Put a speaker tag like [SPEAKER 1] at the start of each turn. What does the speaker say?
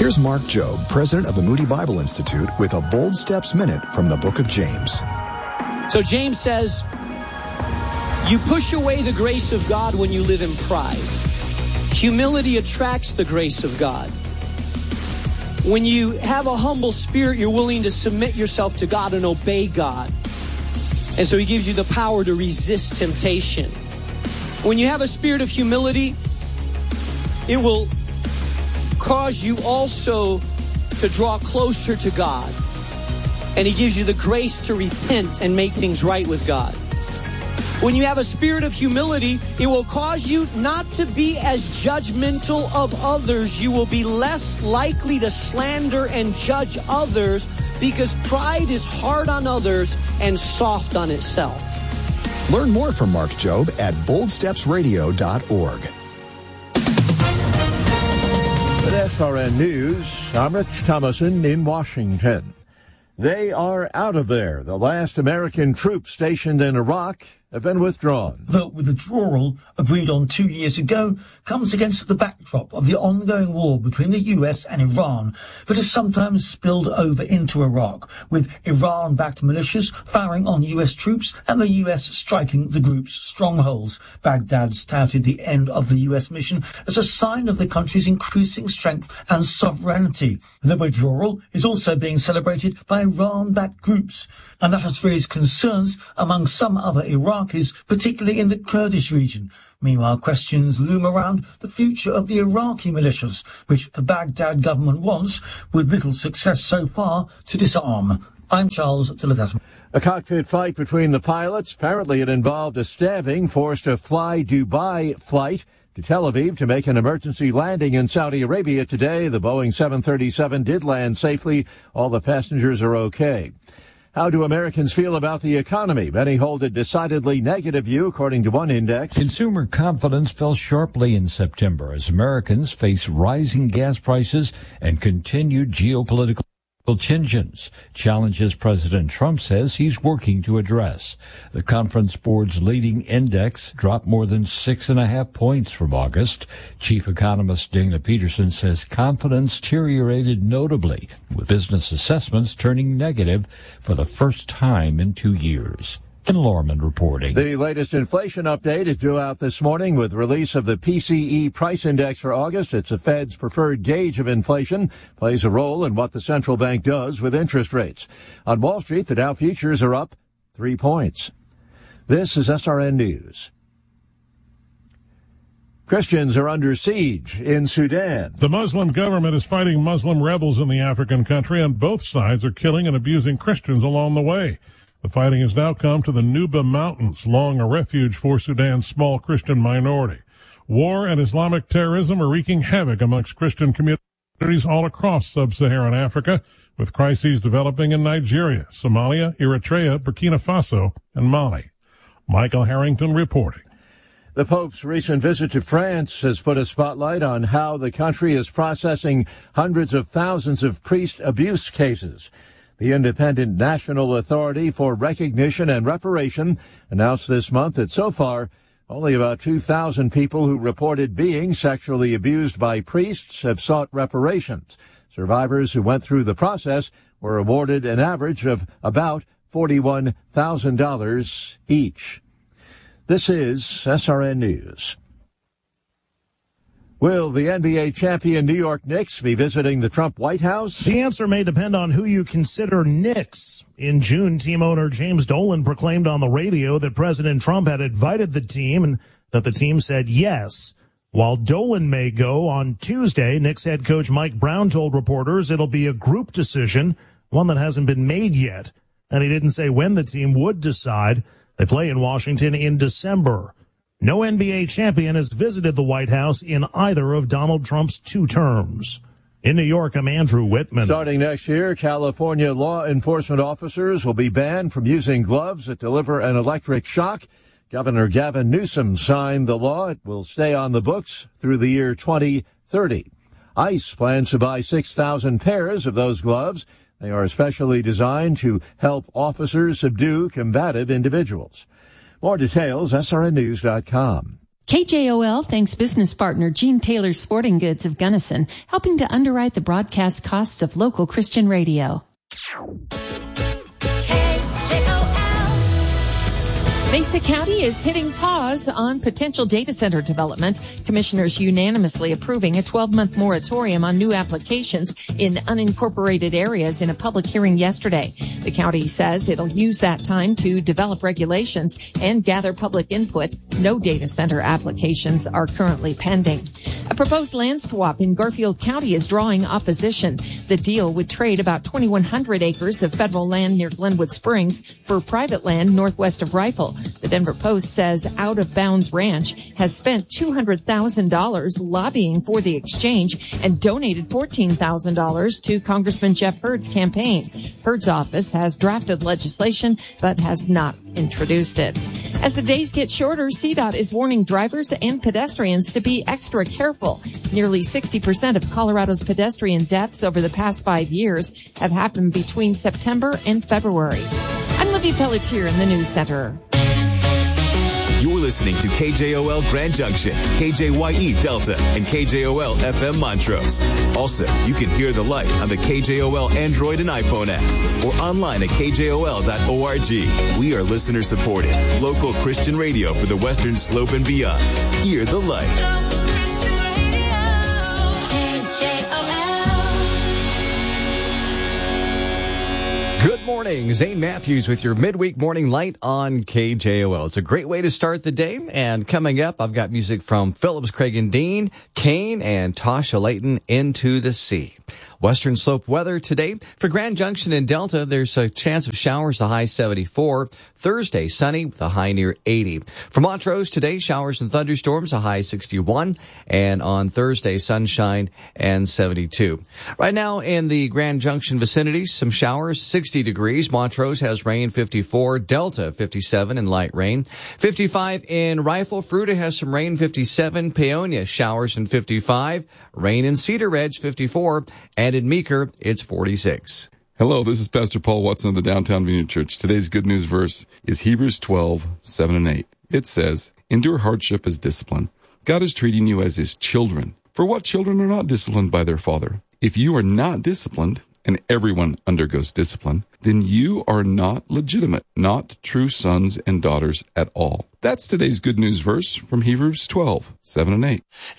[SPEAKER 1] Here's Mark Jobe, president of the Moody Bible Institute, with a Bold Steps Minute from the book of James.
[SPEAKER 2] So James says, you push away the grace of God when you live in pride. Humility attracts the grace of God. When you have a humble spirit, you're willing to submit yourself to God and obey God. And so he gives you the power to resist temptation. When you have a spirit of humility, it will cause you also to draw closer to God. And he gives you the grace to repent and make things right with God. When you have a spirit of humility, it will cause you not to be as judgmental of others. You will be less likely to slander and judge others because pride is hard on others and soft on itself.
[SPEAKER 1] Learn more from Mark Jobe at boldstepsradio.org.
[SPEAKER 3] With SRN News, I'm Rich Thomason in Washington. They are out of there. The last American troops stationed in Iraq have been withdrawn.
[SPEAKER 4] The withdrawal, agreed on 2 years ago, comes against the backdrop of the ongoing war between the US and Iran that has sometimes spilled over into Iraq, with Iran-backed militias firing on US troops and the US striking the group's strongholds. Baghdad touted the end of the US mission as a sign of the country's increasing strength and sovereignty. The withdrawal is also being celebrated by Iran-backed groups, and that has raised concerns among some other Iraqis, particularly in the Kurdish region. Meanwhile, questions loom around the future of the Iraqi militias, which the Baghdad government wants, with little success so far, to disarm. I'm Charles Tillett.
[SPEAKER 3] A cockpit fight between the pilots. Apparently it involved a stabbing, forced a Fly Dubai flight to Tel Aviv to make an emergency landing in Saudi Arabia today. The Boeing 737 did land safely. All the passengers are okay. How do Americans feel about the economy? Many hold a decidedly negative view, according to one index.
[SPEAKER 5] Consumer confidence fell sharply in September as Americans face rising gas prices and continued geopolitical tensions, challenges President Trump says he's working to address. The Conference Board's leading index dropped more than 6.5 points from August. Chief economist Dana Peterson says confidence deteriorated notably, with business assessments turning negative for the first time in 2 years. Ken Lorman reporting.
[SPEAKER 3] The latest inflation update is due out this morning with release of the PCE price index for August. It's the Fed's preferred gauge of inflation, plays a role in what the central bank does with interest rates. On Wall Street, the Dow futures are up 3 points. This is SRN News. Christians are under siege in Sudan.
[SPEAKER 6] The Muslim government is fighting Muslim rebels in the African country, and both sides are killing and abusing Christians along the way. The fighting has now come to the Nuba Mountains, long a refuge for Sudan's small Christian minority. War and Islamic terrorism are wreaking havoc amongst Christian communities all across sub-Saharan Africa, with crises developing in Nigeria, Somalia, Eritrea, Burkina Faso, and Mali. Michael Harrington reporting.
[SPEAKER 3] The Pope's recent visit to France has put a spotlight on how the country is processing hundreds of thousands of priest abuse cases. The Independent National Authority for Recognition and Reparation announced this month that so far, only about 2,000 people who reported being sexually abused by priests have sought reparations. Survivors who went through the process were awarded an average of about $41,000 each. This is SRN News. Will the NBA champion New York Knicks be visiting the Trump White House?
[SPEAKER 7] The answer may depend on who you consider Knicks. In June, team owner James Dolan proclaimed on the radio that President Trump had invited the team and that the team said yes. While Dolan may go on Tuesday, Knicks head coach Mike Brown told reporters it'll be a group decision, one that hasn't been made yet. And he didn't say when the team would decide. They play in Washington in December. No NBA champion has visited the White House in either of Donald Trump's 2 terms. In New York, I'm Andrew Whitman.
[SPEAKER 3] Starting next year, California law enforcement officers will be banned from using gloves that deliver an electric shock. Governor Gavin Newsom signed the law. It will stay on the books through the year 2030. ICE plans to buy 6,000 pairs of those gloves. They are specially designed to help officers subdue combative individuals. More details, srnnews.com.
[SPEAKER 8] KJOL thanks business partner Gene Taylor Sporting Goods of Gunnison, helping to underwrite the broadcast costs of local Christian radio. Mesa County is hitting pause on potential data center development. Commissioners unanimously approving a 12-month moratorium on new applications in unincorporated areas in a public hearing yesterday. The county says it'll use that time to develop regulations and gather public input. No data center applications are currently pending. A proposed land swap in Garfield County is drawing opposition. The deal would trade about 2,100 acres of federal land near Glenwood Springs for private land northwest of Rifle. The Denver Post says Out of Bounds Ranch has spent $200,000 lobbying for the exchange and donated $14,000 to Congressman Jeff Hurd's campaign. Hurd's office has drafted legislation but has not introduced it. As the days get shorter, CDOT is warning drivers and pedestrians to be extra careful. Nearly 60% of Colorado's pedestrian deaths over the past 5 years have happened between September and February. I'm Libby Pelletier in the News Center.
[SPEAKER 9] You're listening to KJOL Grand Junction, KJYE Delta, and KJOL FM Montrose. Also, you can hear the light on the KJOL Android and iPhone app or online at kjol.org. We are listener supported, local Christian radio for the Western Slope and beyond. Hear the light.
[SPEAKER 10] Good morning. Zane Matthews with your midweek morning light on KJOL. It's a great way to start the day. And coming up, I've got music from Phillips, Craig and Dean, Kane, and Tasha Layton, Into the Sea. Western Slope weather today. For Grand Junction and Delta, there's a chance of showers, the high 74. Thursday, sunny with a high near 80. For Montrose today, showers and thunderstorms, a high 61. And on Thursday, sunshine and 72. Right now in the Grand Junction vicinity, some showers, 60 degrees. Montrose has rain, 54. Delta, 57 and light rain. 55 in Rifle. Fruita has some rain, 57. Paonia, showers and 55. Rain in Cedar Ridge, 54. And in Meeker, it's 46.
[SPEAKER 11] Hello, this is Pastor Paul Watson of the Downtown Vineyard Church. Today's good news verse is Hebrews 12, 7 and 8. It says, endure hardship as discipline. God is treating you as his children. For what children are not disciplined by their father? If you are not disciplined, and everyone undergoes discipline, then you are not legitimate, not true sons and daughters at all. That's today's good news verse from Hebrews 12, 7 and 8.